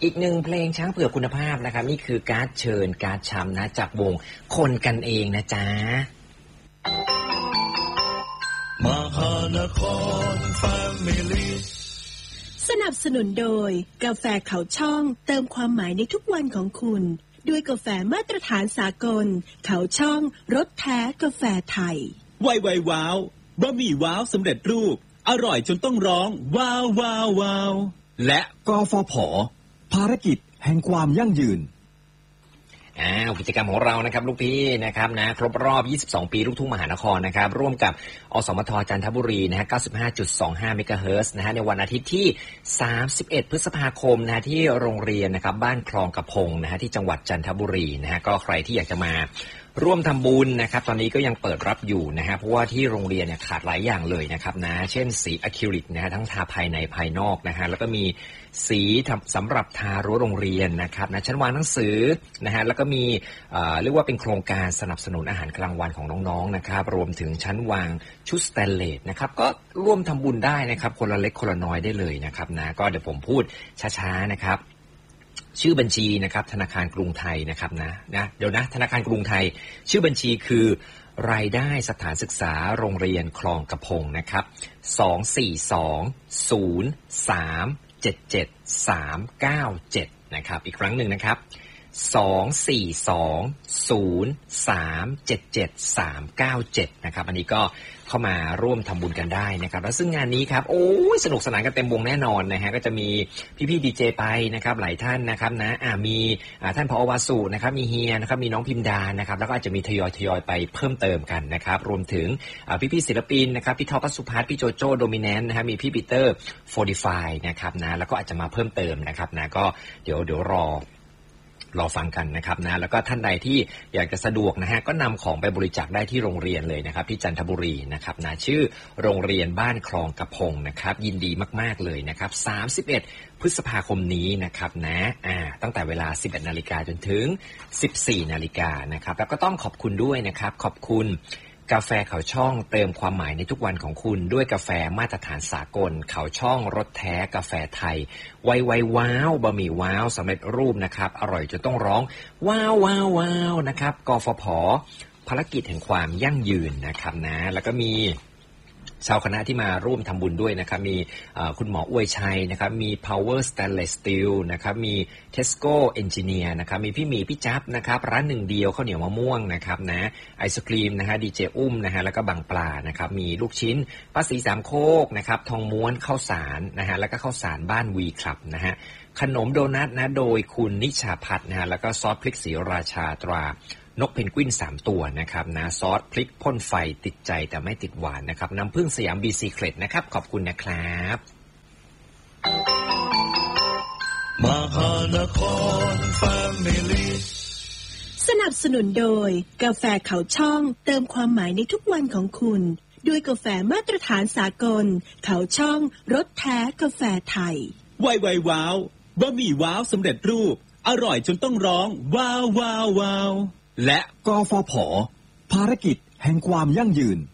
อีกหนึ่งเพลงช้างเผือกคุณภาพนะครับนี่คือการ์ดเชิญการ์ดช้ำนะจากวงคนกันเองนะจ๊ะมหานครแฟมิลี่สนับสนุนโดยกาแฟเขาช่องเติมความหมายในทุกวันของคุณด้วยกาแฟมาตรฐานสากลเขาช่องรสแท้กาแฟไทยไวว้าวบะหมี่ว้าวสำเร็จรูปอร่อยจนต้องร้องว้าวว้าวว้าวและกฟผ.ภารกิจแห่งความยั่งยืนกิจกรรมของเรานะครับลูกพี่นะครับนะครบรอบ22ปีลูกทุ่งมหานครนะครับร่วมกับอสมทจันทบุรีนะฮะ 95.25 เมกะเฮิรตซ์นะฮะในวันอาทิตย์ที่31พฤษภาคมนะที่โรงเรียนนะครับบ้านคลองกระพงนะฮะที่จังหวัดจันทบุรีนะฮะก็ใครที่อยากจะมาร่วมทำบุญนะครับตอนนี้ก็ยังเปิดรับอยู่นะฮะเพราะว่าที่โรงเรียนเนี่ยขาดหลายอย่างเลยนะครับนะเช่นสีอะคริลิกนะฮะทั้งทาภายในภายนอกนะฮะแล้วก็มีสีสำหรับทารั้วโรงเรียนนะครับนะชั้นวางหนังสือนะฮะแล้วก็มีเรียกว่าเป็นโครงการสนับสนุนอาหารกลางวันของน้องๆนะครับรวมถึงชั้นวางชุดสแตนเลสนะครับก็ร่วมทำบุญได้นะครับคนละเล็กคนละน้อยได้เลยนะครับนะก็เดี๋ยวผมพูดช้าๆนะครับชื่อบัญชีนะครับธนาคารกรุงไทยนะครับนะเดี๋ยวนะธนาคารกรุงไทยชื่อบัญชีคือรายได้สถานศึกษาโรงเรียนคลองกระพงนะครับ242037737นะครับอีกครั้งหนึ่งนะครับ24203773737นะครับอันนี้ก็เข้ามาร่วมทำบุญกันได้นะครับแล้วซึ่งงานนี้ครับโอ้ยสนุกสนานกันเต็มวงแน่นอนนะฮะก็จะมีพี่ๆดีเจไปนะครับหลายท่านนะครับนะมีท่านผอ.วาสุนะครับมีเฮียนะครับมีน้องพิมดานะครับแล้วก็อาจจะมีทยอยไปเพิ่มเติมกันนะครับรวมถึงพี่ๆศิลปินนะครับพี่ท็อปสุภัสพี่โจโจ้โดมิแนนต์นะฮะมีพี่ปีเตอร์45นะครับนะแล้วก็อาจจะมาเพิ่มเติมนะครับนะก็เดี๋ยวรอฟังกันนะครับนะแล้วก็ท่านใดที่อยากจะสะดวกนะฮะก็นำของไปบริจาคได้ที่โรงเรียนเลยนะครับที่จันทบุรีนะครับนะชื่อโรงเรียนบ้านคลองกระพงนะครับยินดีมากๆเลยนะครับ31พฤษภาคมนี้นะครับนะตั้งแต่เวลา 11:00 น.จนถึง 14:00 น.นะครับแล้วก็ต้องขอบคุณด้วยนะครับขอบคุณกาแฟเขาช่องเติมความหมายในทุกวันของคุณด้วยกาแฟมาตรฐานสากลเขาช่องรสแท้กาแฟไทยไวว้าวบะหมี่ว้าวสำเร็จรูปนะครับอร่อยจนต้องร้องว้าวว้าวว้าวนะครับกฟผ.ภารกิจแห่งความยั่งยืนนะครับนะแล้วก็มีชาวคณะที่มาร่วมทำบุญด้วยนะครับมีคุณหมออวยชัยนะครับมี Power Stainless Steel นะครับมี Tesco Engineer นะครับมีพี่หมีพี่จับนะครับร้านหนึ่งเดียวข้าวเหนียวมะม่วงนะครับนะไอศกรีมนะฮะดีเจอุ้มนะฮะแล้วก็บางปลานะครับมีลูกชิ้นป้าสีสามโคกนะครับทองม้วนข้าวสารนะฮะแล้วก็ข้าวสารบ้านวีคลับนะฮะขนมโดนัทนะโดยคุณนิชาพัฒน์นะฮะแล้วก็ซอสพริกศรีราชาตรานกเพนกวิน3ตัวนะครับนะซอสพริกพ่นไฟติดใจแต่ไม่ติดหวานนะครับน้ำผึ้งสยามบีซีเคล็ดนะครับขอบคุณนะครับมหานครแฟมิลี่สนับสนุนโดยกาแฟเขาช่องเติมความหมายในทุกวันของคุณด้วยกาแฟมาตรฐานสากลเขาช่องรสแท้กาแฟไทยไวว้าวบะหมี่ว้าวสำเร็จรูปอร่อยจนต้องร้องว้าวว้าวว้าวและกฟผ.ภารกิจแห่งความยั่งยืน